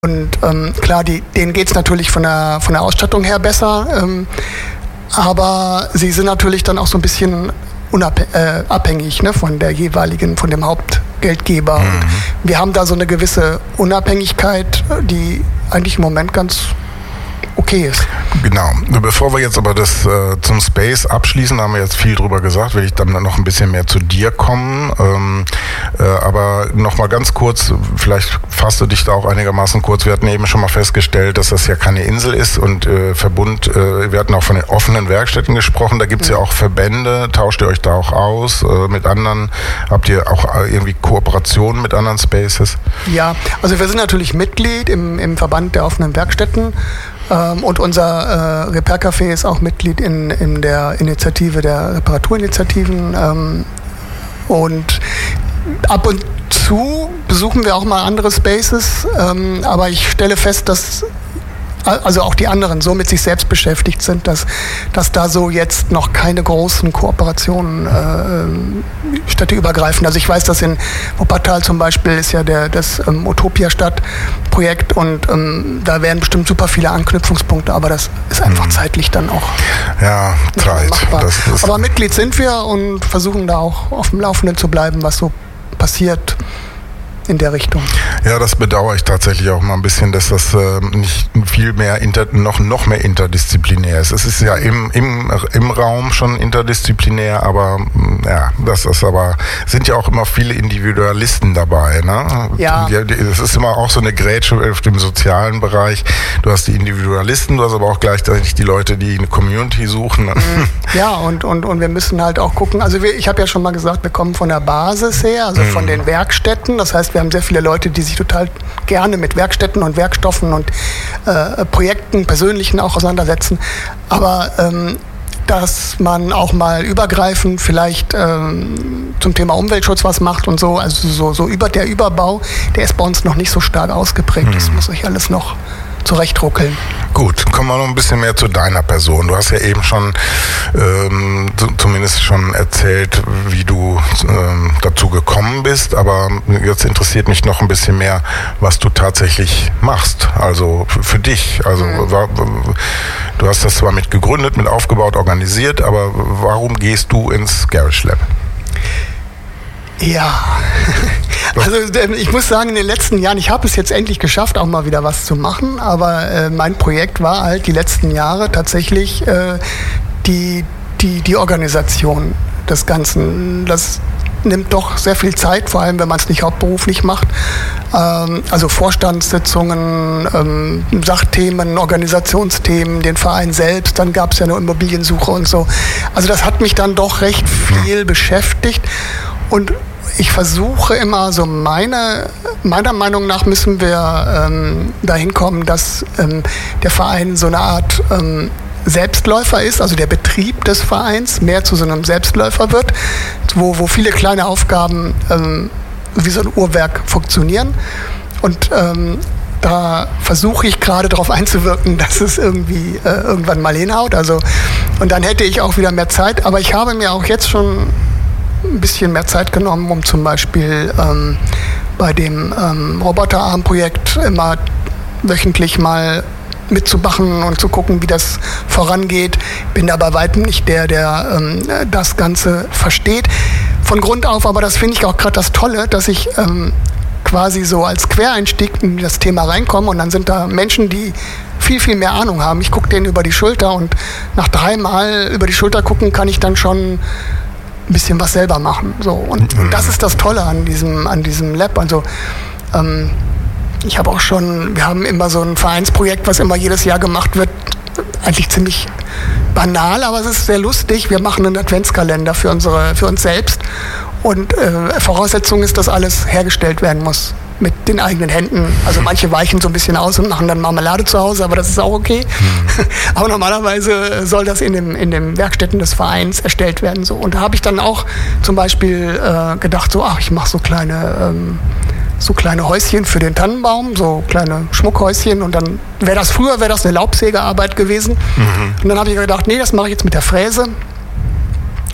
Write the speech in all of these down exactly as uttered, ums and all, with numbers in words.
Und ähm, klar, die, denen geht es natürlich von der, von der Ausstattung her besser, ähm, aber sie sind natürlich dann auch so ein bisschen unabhängig äh, abhängig, ne, von der jeweiligen, von dem Hauptgeldgeber. Mhm. Und wir haben da so eine gewisse Unabhängigkeit, die eigentlich im Moment ganz okay ist. Genau. Bevor wir jetzt aber das äh, zum Space abschließen, da haben wir jetzt viel drüber gesagt, will ich dann noch ein bisschen mehr zu dir kommen. Ähm, äh, aber noch mal ganz kurz, vielleicht fasst du dich da auch einigermaßen kurz. Wir hatten eben schon mal festgestellt, dass das ja keine Insel ist und äh, Verbund, äh, wir hatten auch von den offenen Werkstätten gesprochen, da gibt es ja. ja auch Verbände, tauscht ihr euch da auch aus äh, mit anderen? Habt ihr auch irgendwie Kooperationen mit anderen Spaces? Ja, also wir sind natürlich Mitglied im, im Verband der offenen Werkstätten. Und unser äh, Repair-Café ist auch Mitglied in, in der Initiative der Reparaturinitiativen. Ähm, und ab und zu besuchen wir auch mal andere Spaces. Ähm, aber ich stelle fest, dass also auch die anderen so mit sich selbst beschäftigt sind, dass, dass da so jetzt noch keine großen Kooperationen äh, städteübergreifend. Also ich weiß, dass in Wuppertal zum Beispiel ist ja der, das ähm, Utopia-Stadt-Projekt und ähm, da wären bestimmt super viele Anknüpfungspunkte, aber das ist einfach mhm. zeitlich dann auch ja, Zeit. Das ist aber Mitglied sind wir und versuchen da auch auf dem Laufenden zu bleiben, was so passiert in der Richtung. Ja, das bedauere ich tatsächlich auch mal ein bisschen, dass das äh, nicht viel mehr inter, noch, noch mehr interdisziplinär ist. Es ist ja im, im, im Raum schon interdisziplinär, aber ja, das ist aber, sind ja auch immer viele Individualisten dabei, ne? Ja. Es ist immer auch so eine Grätsche auf dem sozialen Bereich. Du hast die Individualisten, du hast aber auch gleichzeitig die Leute, die eine Community suchen. Ja, und, und, und wir müssen halt auch gucken, also wir, ich habe ja schon mal gesagt, wir kommen von der Basis her, also von den Werkstätten, das heißt, wir haben sehr viele Leute, die sich total gerne mit Werkstätten und Werkstoffen und äh, Projekten, persönlichen auch auseinandersetzen. Aber ähm, dass man auch mal übergreifend vielleicht ähm, zum Thema Umweltschutz was macht und so, also so, so über der Überbau, der ist bei uns noch nicht so stark ausgeprägt. Hm. Das muss ich alles noch zurechtruckeln. Gut, kommen wir noch ein bisschen mehr zu deiner Person. Du hast ja eben schon ähm, zumindest schon erzählt, wie du ähm, dazu gekommen bist, aber jetzt interessiert mich noch ein bisschen mehr, was du tatsächlich machst, also für, für dich. Also mhm. war, du hast das zwar mit gegründet, mit aufgebaut, organisiert, aber warum gehst du ins Garage Lab? Ja, also ich muss sagen, in den letzten Jahren, ich habe es jetzt endlich geschafft, auch mal wieder was zu machen, aber äh, mein Projekt war halt die letzten Jahre tatsächlich äh, die, die, die Organisation des Ganzen. Das nimmt doch sehr viel Zeit, vor allem wenn man es nicht hauptberuflich macht. Ähm, also Vorstandssitzungen, ähm, Sachthemen, Organisationsthemen, den Verein selbst, dann gab es ja eine Immobiliensuche und so. Also das hat mich dann doch recht viel beschäftigt und ich versuche immer so meine, meiner Meinung nach müssen wir ähm, dahin kommen, dass ähm, der Verein so eine Art ähm, Selbstläufer ist, also der Betrieb des Vereins mehr zu so einem Selbstläufer wird, wo, wo viele kleine Aufgaben ähm, wie so ein Uhrwerk funktionieren. Und ähm, da versuche ich gerade darauf einzuwirken, dass es irgendwie äh, irgendwann mal hinhaut. Also, und dann hätte ich auch wieder mehr Zeit, aber ich habe mir auch jetzt schon ein bisschen mehr Zeit genommen, um zum Beispiel ähm, bei dem ähm, Roboterarm-Projekt immer wöchentlich mal mitzumachen und zu gucken, wie das vorangeht. Bin da bei weitem nicht der, der ähm, das Ganze versteht. Von Grund auf, aber das finde ich auch gerade das Tolle, dass ich ähm, quasi so als Quereinstieg in das Thema reinkomme und dann sind da Menschen, die viel, viel mehr Ahnung haben. Ich gucke denen über die Schulter und nach dreimal über die Schulter gucken kann ich dann schon ein bisschen was selber machen. So. Und, und das ist das Tolle an diesem, an diesem Lab. Also ähm, ich habe auch schon, wir haben immer so ein Vereinsprojekt, was immer jedes Jahr gemacht wird, eigentlich ziemlich banal, aber es ist sehr lustig. Wir machen einen Adventskalender für, unsere, für uns selbst und äh, Voraussetzung ist, dass alles hergestellt werden muss mit den eigenen Händen. Also manche weichen so ein bisschen aus und machen dann Marmelade zu Hause, aber das ist auch okay. Mhm. Aber normalerweise soll das in dem, in den Werkstätten des Vereins erstellt werden. So. Und da habe ich dann auch zum Beispiel äh, gedacht, so, ach, ich mache so kleine, ähm, so kleine Häuschen für den Tannenbaum, so kleine Schmuckhäuschen. Und dann wäre das früher, wäre das eine Laubsägearbeit gewesen. Mhm. Und dann habe ich gedacht, nee, das mache ich jetzt mit der Fräse.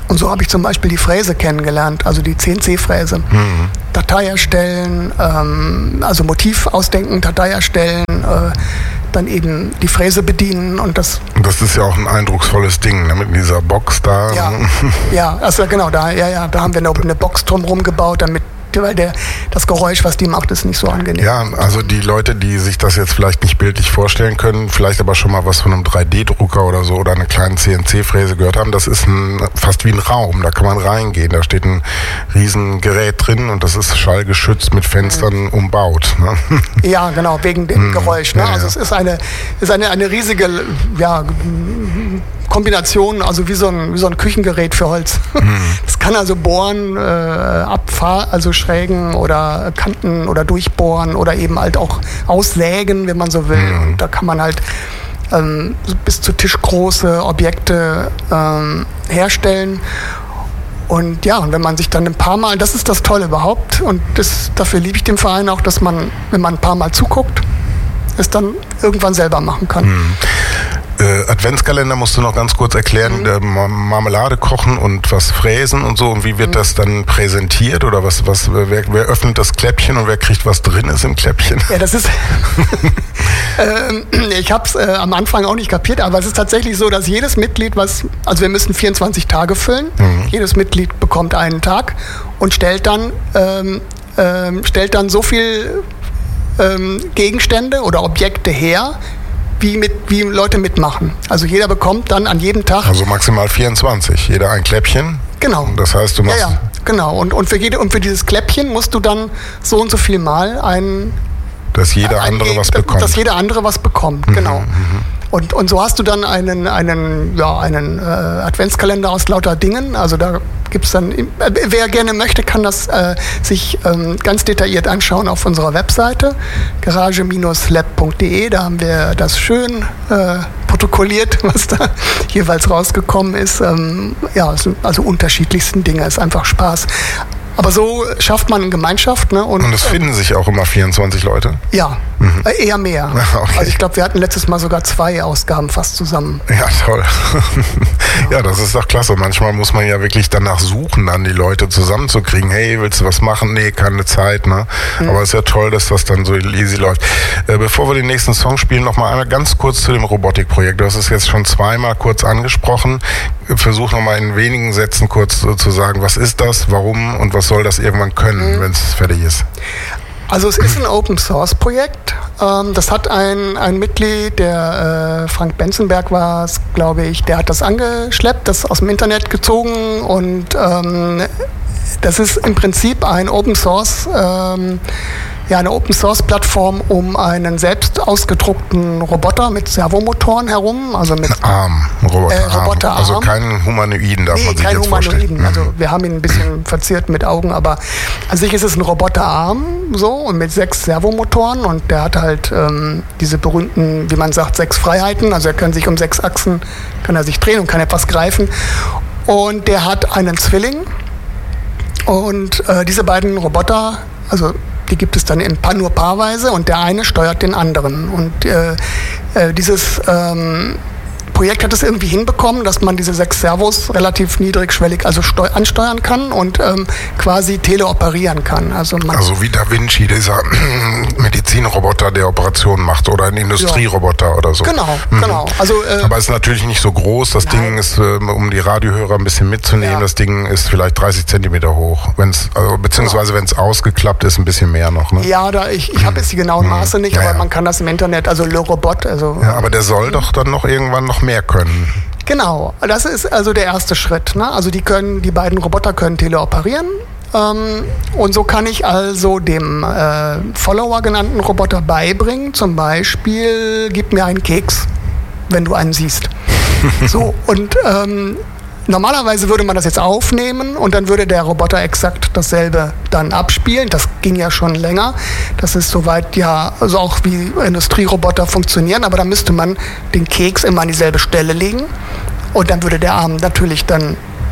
Und so habe ich zum Beispiel die Fräse kennengelernt, also die C N C-Fräse. Mhm. Datei erstellen, ähm, also Motiv ausdenken, Datei erstellen, äh, dann eben die Fräse bedienen und das... Das ist ja auch ein eindrucksvolles Ding, ne, mit dieser Box da. Ja, ja, also genau, da, ja, ja, da haben wir eine, eine Box drumherum gebaut, damit weil der, das Geräusch, was die macht, ist nicht so angenehm. Ja, also die Leute, die sich das jetzt vielleicht nicht bildlich vorstellen können, vielleicht aber schon mal was von einem drei D Drucker oder so oder einer kleinen C N C-Fräse gehört haben, das ist ein, fast wie ein Raum, da kann man reingehen, da steht ein riesen Gerät drin und das ist schallgeschützt mit Fenstern mhm. umbaut. Ne? Ja, genau, wegen dem mhm. Geräusch. Ne? Ja, also ja. es ist eine, ist eine, eine riesige, ja, Kombination, also wie so ein, wie so ein Küchengerät für Holz. Mhm. Das kann also bohren, äh, abfahren, also schrägen oder Kanten oder durchbohren oder eben halt auch aussägen, wenn man so will. Mhm. Und da kann man halt ähm, bis zu tischgroße Objekte ähm, herstellen. Und ja, und wenn man sich dann ein paar Mal, das ist das Tolle überhaupt und das, dafür liebe ich den Verein auch, dass man, wenn man ein paar Mal zuguckt, es dann irgendwann selber machen kann. Mhm. Äh, Adventskalender musst du noch ganz kurz erklären, mhm. äh, Marmelade kochen und was fräsen und so und wie wird mhm. das dann präsentiert oder was, was wer, wer öffnet das Kläppchen und wer kriegt, was drin ist im Kläppchen? Ja, das ist, äh, ich habe es äh, am Anfang auch nicht kapiert, aber es ist tatsächlich so, dass jedes Mitglied, was, also wir müssen vierundzwanzig Tage füllen, mhm. jedes Mitglied bekommt einen Tag und stellt dann, ähm, ähm, stellt dann so viel ähm, Gegenstände oder Objekte her, Wie, mit, wie Leute mitmachen. Also jeder bekommt dann an jedem Tag... Also maximal vierundzwanzig, jeder ein Kläppchen? Genau. Das heißt, du machst... Ja, ja, genau. Und, und, für jede, und für dieses Kläppchen musst du dann so und so viel Mal ein... Dass jeder andere ein, was bekommt. Dass jeder andere was bekommt, mhm, genau. Mhm. Und, und so hast du dann einen, einen, ja, einen äh, Adventskalender aus lauter Dingen. Also da gibt es dann, äh, wer gerne möchte, kann das äh, sich ähm, ganz detailliert anschauen auf unserer Webseite garage Bindestrich lab punkt de. Da haben wir das schön äh, protokolliert, was da jeweils rausgekommen ist. Ähm, ja, also unterschiedlichsten Dinge, ist einfach Spaß. Aber so schafft man eine Gemeinschaft. Ne? Und, und es finden äh, sich auch immer vierundzwanzig Leute? Ja, mhm. äh, eher mehr. Okay. Also ich glaube, wir hatten letztes Mal sogar zwei Ausgaben fast zusammen. Ja, toll. Ja, das ist doch klasse. Manchmal muss man ja wirklich danach suchen, dann die Leute zusammenzukriegen. Hey, willst du was machen? Nee, keine Zeit. Ne? Mhm. Aber es ist ja toll, dass das dann so easy läuft. Äh, bevor wir den nächsten Song spielen, noch mal einmal ganz kurz zu dem Robotikprojekt. Du hast es jetzt schon zweimal kurz angesprochen. Versuch noch mal in wenigen Sätzen kurz so zu sagen, was ist das, warum und was soll das irgendwann können, mhm. wenn es fertig ist? Also es ist ein Open-Source-Projekt. Ähm, das hat ein, ein Mitglied, der äh, Frank Benzenberg war es, glaube ich, der hat das angeschleppt, das aus dem Internet gezogen und ähm, das ist im Prinzip ein Open-Source ähm, ja, eine Open-Source-Plattform um einen selbst ausgedruckten Roboter mit Servomotoren herum. Also mit Arm, Roboterarm. Äh, Roboterarm. Also keinen Humanoiden darf nee, man sich kein jetzt Humanoiden. vorstellen. Also wir haben ihn ein bisschen verziert mit Augen, aber an sich ist es ein Roboterarm so und mit sechs Servomotoren und der hat halt ähm, diese berühmten, wie man sagt, sechs Freiheiten. Also er kann sich um sechs Achsen, kann er sich drehen und kann etwas greifen. Und der hat einen Zwilling und äh, diese beiden Roboter, also die gibt es dann in paar, nur paarweise und der eine steuert den anderen. Und äh, äh, dieses ähm, Projekt hat es irgendwie hinbekommen, dass man diese sechs Servos relativ niedrigschwellig also steu- ansteuern kann und ähm, quasi teleoperieren kann. Also, man also wie Da Vinci, dieser Medizinroboter, der Operationen macht oder ein Industrieroboter ja. oder so. Genau, mhm. genau. Also, äh, aber es ist natürlich nicht so groß. Das nein. Ding ist, äh, um die Radiohörer ein bisschen mitzunehmen, ja. das Ding ist vielleicht dreißig Zentimeter hoch. Wenn's, also, beziehungsweise genau. wenn es ausgeklappt ist, ein bisschen mehr noch. Ne? Ja, da, ich, ich habe jetzt die genauen Maße nicht, ja, aber ja. man kann das im Internet, also Le Robot. Also, ja, aber der soll doch dann noch irgendwann noch mehr können. Genau, das ist also der erste Schritt. Ne? Also die können, die beiden Roboter können teleoperieren. Ähm, und so kann ich also dem äh, Follower genannten Roboter beibringen, zum Beispiel, gib mir einen Keks, wenn du einen siehst. So, und ähm, normalerweise würde man das jetzt aufnehmen und dann würde der Roboter exakt dasselbe dann abspielen. Das ging ja schon länger. Das ist soweit ja, also auch wie Industrieroboter funktionieren, aber da müsste man den Keks immer an dieselbe Stelle legen und dann würde der Arm natürlich dann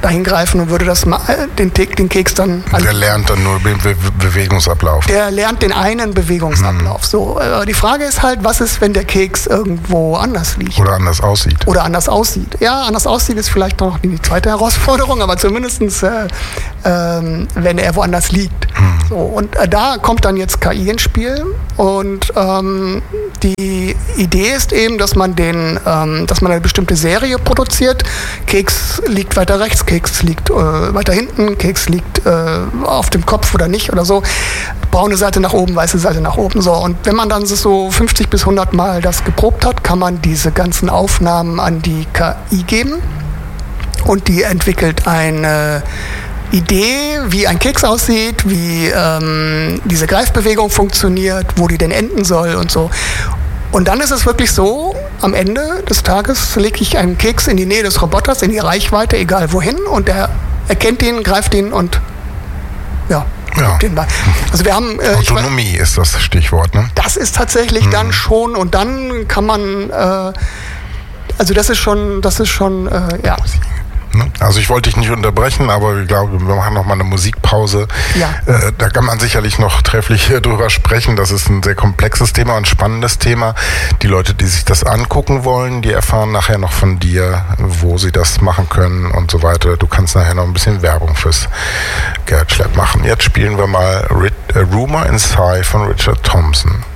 dahin greifen und würde das mal, den, den Keks dann... Der lernt dann nur den Be Bewegungsablauf. Der lernt den einen Bewegungsablauf. Hm. So, äh, die Frage ist halt, was ist, wenn der Keks irgendwo anders liegt? Oder anders aussieht. Oder anders aussieht. Ja, anders aussieht ist vielleicht noch die zweite Herausforderung, aber zumindest äh, äh, wenn er woanders liegt. Hm. So, und äh, da kommt dann jetzt K I ins Spiel und ähm, die Idee ist eben, dass man den, ähm, dass man eine bestimmte Serie produziert. Keks liegt weiter rechts, Keks liegt äh, weiter hinten, Keks liegt äh, auf dem Kopf oder nicht oder so. Braune Seite nach oben, weiße Seite nach oben. So. Und wenn man dann so fünfzig bis hundert Mal das geprobt hat, kann man diese ganzen Aufnahmen an die K I geben und die entwickelt eine Idee, wie ein Keks aussieht, wie ähm, diese Greifbewegung funktioniert, wo die denn enden soll und so. Und dann ist es wirklich so, am Ende des Tages lege ich einen Keks in die Nähe des Roboters, in die Reichweite, egal wohin, und der erkennt ihn, greift ihn und ja, ja. Den bei. Also wir haben, äh, Autonomie ich, ist das Stichwort, ne? Das ist tatsächlich mhm. dann schon, und dann kann man, äh, also das ist schon, das ist schon, äh, ja. Also ich wollte dich nicht unterbrechen, aber ich glaube, wir machen noch mal eine Musikpause. Ja. Äh, da kann man sicherlich noch trefflich drüber sprechen. Das ist ein sehr komplexes Thema, ein spannendes Thema. Die Leute, die sich das angucken wollen, die erfahren nachher noch von dir, wo sie das machen können und so weiter. Du kannst nachher noch ein bisschen Werbung fürs Gerät Schlepp machen. Jetzt spielen wir mal Rit- äh, Rumor in Sigh von Richard Thompson.